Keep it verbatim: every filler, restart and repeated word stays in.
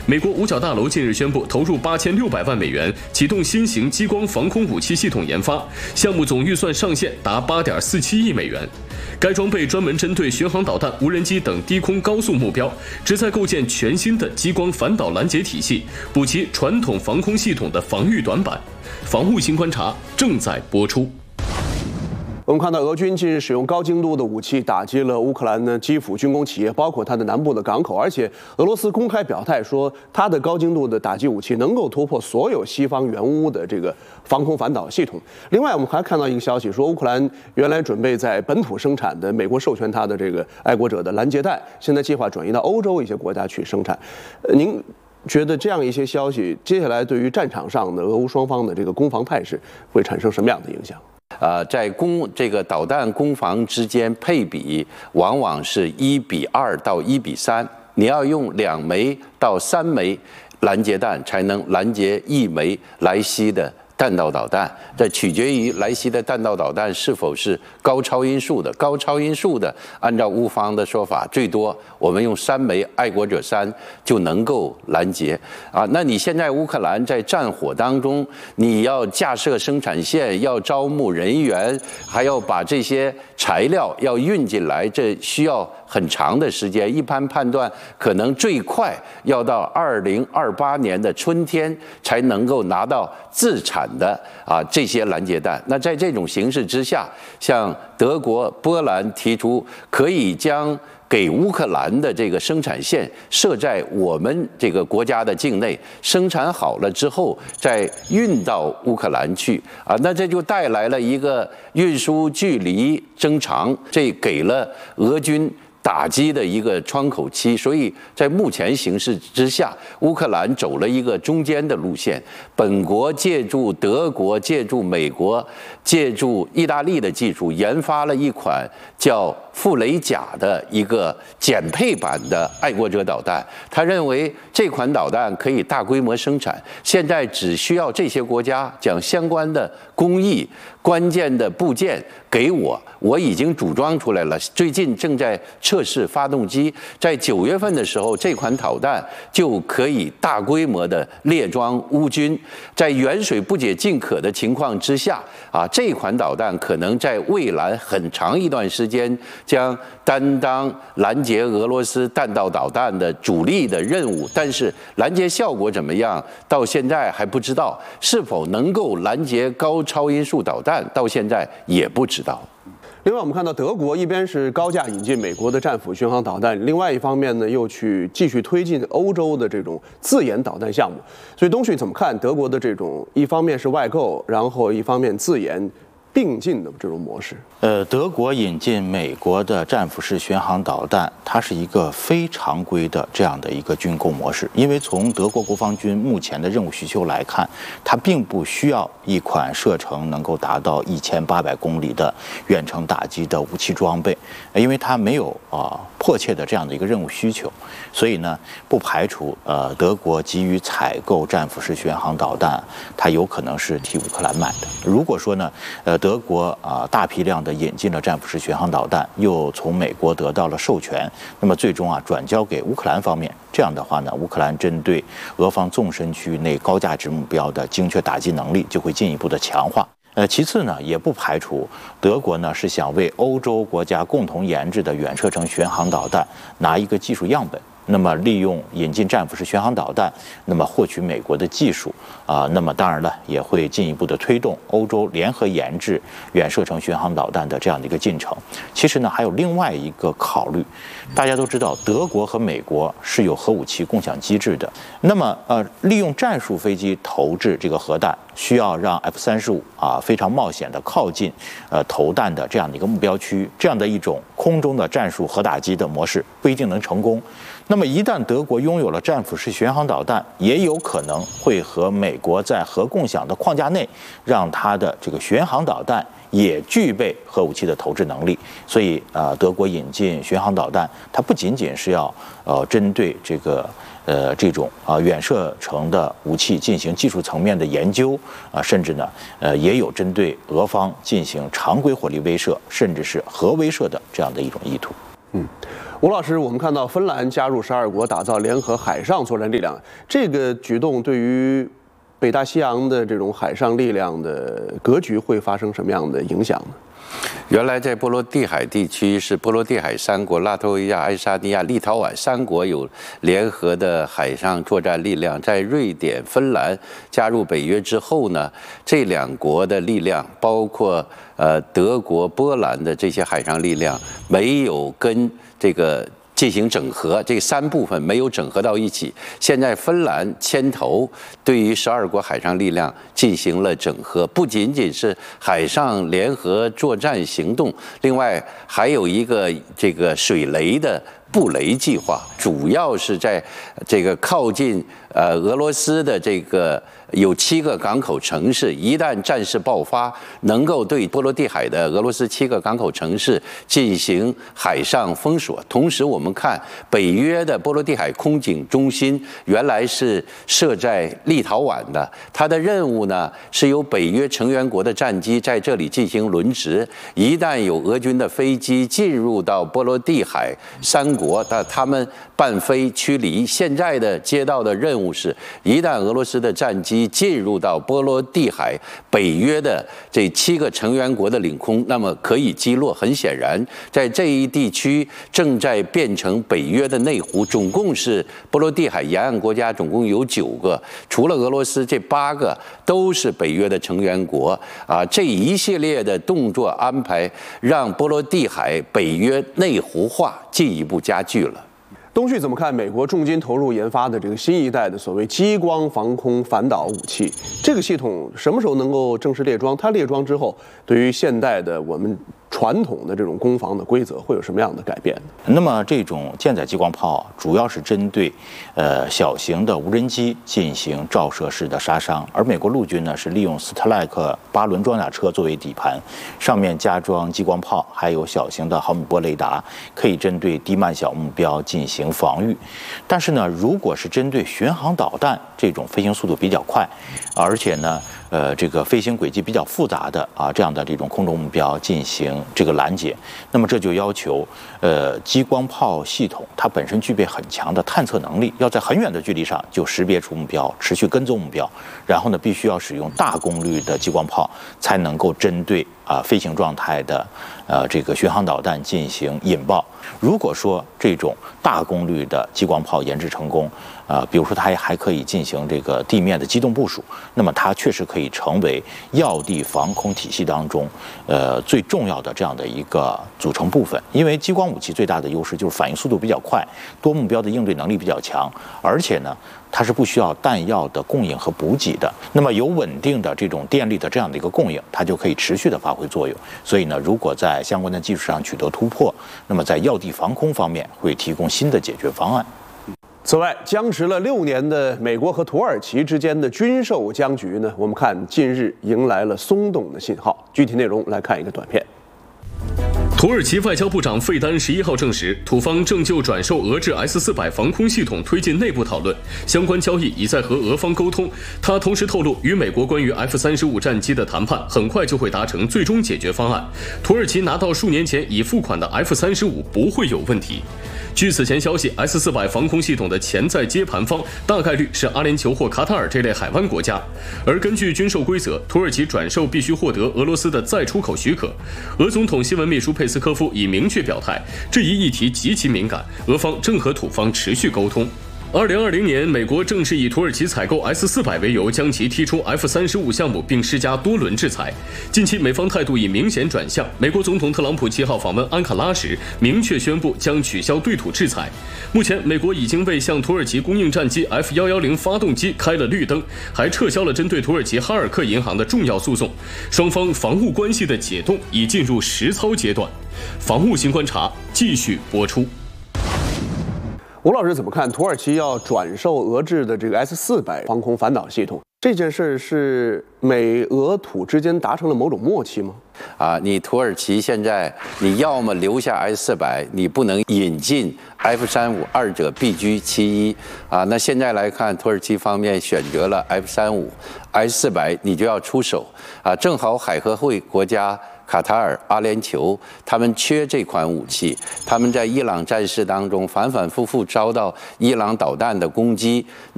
美国五角大楼近日宣布投入八千六百万美元启动新型激光防空武器系统研发，项目总预算上限达八点四七亿美元。该装备专门针对巡航导弹、无人机等低空高速目标，旨在构建全新的激光反导拦截体系，补齐传统防空系统的防御短板。防务新观察正在播出。 我们看到，俄军近日使用高精度的武器打击了乌克兰的基辅军工企业，包括它的南部的港口。而且，俄罗斯公开表态说，它的高精度的打击武器能够突破所有西方援乌的这个防空反导系统。另外，我们还看到一个消息，说乌克兰原来准备在本土生产的美国授权它的这个爱国者的拦截弹，现在计划转移到欧洲一些国家去生产。呃，您觉得这样一些消息，接下来对于战场上的俄乌双方的这个攻防态势会产生什么样的影响？ 呃，在攻这个导弹攻防之间配比往往是一比二到一比三，你要用两枚到三枚拦截弹才能拦截一枚来袭的弹道导弹，这取决于来袭的弹道导弹是否是高超音速的。高超音速的，按照乌方的说法，最多我们用三枚爱国者三就能够拦截啊。那你现在乌克兰在战火当中，你要架设生产线，要招募人员，还要把这些材料要运进来，这需要很长的时间。一般判断，可能最快要到二零二八年的春天才能够拿到自产的啊这些拦截弹。那在这种形势之下，像德国、波兰提出可以将给乌克兰的这个生产线设在我们这个国家的境内，生产好了之后再运到乌克兰去啊，那这就带来了一个运输距离增长，这给了俄军打击的一个窗口期。所以在目前形势之下，乌克兰走了一个中间的路线，本国借助德国、借助美国、借助意大利的技术，研发了一款叫傅雷甲的一个减配版的爱国者导弹。他认为这款导弹可以大规模生产，现在只需要这些国家将相关的工艺、关键的部件给我，我已经组装出来了，最近正在测试发动机，在九月份的时候，这款导弹就可以大规模的列装乌军。在远水不解近渴的情况之下啊，这款导弹可能在未来很长一段时间将担当拦截俄罗斯弹道导弹的主力的任务，但是拦截效果怎么样，到现在还不知道，是否能够拦截高超音速导弹，到现在也不知道。 另外，我们看到德国一边是高价引进美国的战斧巡航导弹，另外一方面呢，又去继续推进欧洲的这种自研导弹项目。所以，东旭怎么看德国的这种一方面是外购，然后一方面自研并进的这种模式？ 呃，德国引进美国的战斧式巡航导弹，它是一个非常规的这样的一个军购模式。因为从德国国防军目前的任务需求来看，它并不需要一款射程能够达到一千八百公里的远程打击的武器装备，因为它没有啊、呃、迫切的这样的一个任务需求，所以呢，不排除呃德国急于采购战斧式巡航导弹，它有可能是替乌克兰买的。如果说呢，呃德国啊、呃、大批量的引进了战斧式巡航导弹，又从美国得到了授权，那么最终啊转交给乌克兰方面，这样的话呢，乌克兰针对俄方纵深区域内高价值目标的精确打击能力就会进一步的强化。呃，其次呢，也不排除德国呢是想为欧洲国家共同研制的远射程巡航导弹拿一个技术样本。那么利用引进战斧式巡航导弹，那么获取美国的技术啊、呃，那么当然了，也会进一步的推动欧洲联合研制远射程巡航导弹的这样的一个进程。其实呢，还有另外一个考虑，大家都知道，德国和美国是有核武器共享机制的。那么呃，利用战术飞机投掷这个核弹，需要让 F 三十五啊非常冒险的靠近呃投弹的这样的一个目标区域，这样的一种空中的战术核打击的模式不一定能成功。那么一旦德国拥有了战斧式巡航导弹，也有可能会和美国在核共享的框架内，让它的这个巡航导弹也具备核武器的投掷能力。所以呃，德国引进巡航导弹，它不仅仅是要呃针对这个呃这种啊、呃、远射程的武器进行技术层面的研究啊、呃，甚至呢呃也有针对俄方进行常规火力威慑，甚至是核威慑的这样的一种意图。 嗯， 吴老师，我们看到芬兰加入十二国打造联合海上作战力量，这个举动对于北大西洋的这种海上力量的格局会发生什么样的影响呢？ 原来在波罗的海地区是波罗的海三国拉脱维亚、爱沙尼亚、立陶宛三国有联合的海上作战力量。在瑞典、芬兰加入北约之后呢，这两国的力量，包括呃德国、波兰的这些海上力量，没有跟这个进行整合，这三部分没有整合到一起。现在芬兰牵头对于十二国海上力量进行了整合，不仅仅是海上联合作战行动，另外还有一个这个水雷的布雷计划，主要是在这个靠近呃俄罗斯的这个有七个港口城市，一旦战事爆发，能够对波罗的海的俄罗斯七个港口城市进行海上封锁。同时，我们看北约的波罗的海空警中心原来是设在立陶宛的，它的任务呢是由北约成员国的战机在这里进行轮值，一旦有俄军的飞机进入到波罗的海三国，那他们半飞驱离。现在的接到的任务是，一旦俄罗斯的战机进入到波罗的海北约的这七个成员国的领空，那么可以击落。很显然，在这一地区正在变成北约的内湖，总共是波罗的海沿岸国家，总共有九个，除了俄罗斯，这八个都是北约的成员国啊。这一系列的动作安排，让波罗的海北约内湖化进一步加剧了。 东旭怎么看美国重金投入研发的这个新一代的所谓激光防空反导武器？这个系统什么时候能够正式列装？它列装之后，对于现代的我们传统的这种攻防的规则会有什么样的改变？ 那么这种舰载激光炮主要是针对呃小型的无人机进行照射式的杀伤，而美国陆军呢是利用斯特赖克八轮装甲车作为底盘，上面加装激光炮，还有小型的毫米波雷达，可以针对低慢小目标进行防御。但是呢，如果是针对巡航导弹这种飞行速度比较快，而且呢呃，这个飞行轨迹比较复杂的啊，这样的这种空中目标进行这个拦截，那么这就要求呃激光炮系统它本身具备很强的探测能力，要在很远的距离上就识别出目标，持续跟踪目标，然后呢必须要使用大功率的激光炮才能够针对啊飞行状态的呃这个巡航导弹进行引爆。如果说这种大功率的激光炮研制成功，啊，比如说它还还可以进行这个地面的机动部署，那么它确实可以成为要地防空体系当中，呃最重要的这样的一个组成部分。因为激光武器最大的优势就是反应速度比较快，多目标的应对能力比较强，而且呢，它是不需要弹药的供应和补给的。那么有稳定的这种电力的这样的一个供应，它就可以持续的发挥作用。所以呢，如果在相关的技术上取得突破，那么在要地防空方面会提供新的解决方案。 此外，僵持了六年的美国和土耳其之间的军售僵局呢，我们看近日迎来了松动的信号。具体内容来看一个短片。 土耳其外交部长费丹十一号证实，土方正就转售俄制 S 四百防空系统推进内部讨论，相关交易已在和俄方沟通。他同时透露，与美国关于 F 三十五战机的谈判很快就会达成最终解决方案。土耳其拿到数年前已付款的 F 三十五不会有问题。据此前消息 ，S 四百防空系统的潜在接盘方大概率是阿联酋或卡塔尔这类海湾国家。而根据军售规则，土耳其转售必须获得俄罗斯的再出口许可。俄总统新闻秘书佩斯科夫已明确表态，这一议题极其敏感，俄方正和土方持续沟通。二零二零年，美国正式以土耳其采购 S 四百为由，将其踢出 F 三十五项目，并施加多轮制裁。近期，美方态度已明显转向。美国总统特朗普七号访问安卡拉时，明确宣布将取消对土制裁。目前，美国已经为向土耳其供应战机 F 一一零发动机开了绿灯，还撤销了针对土耳其哈尔克银行的重要诉讼。双方防务关系的解冻已进入实操阶段。防务新观察继续播出。 吴老师怎么看土耳其要转售俄制的这个 S 四百防空反导系统这件事？是美俄土之间达成了某种默契吗？ 啊，你土耳其现在你要么留下 S 四百，你不能引进 F 三十五，二者必居其一啊。那现在来看，土耳其方面选择了 F 三十五， S 四百你就要出手啊，正好海合会国家卡塔尔、阿联酋，他们缺这款武器，他们在伊朗战事当中反反复复遭到伊朗导弹的攻击。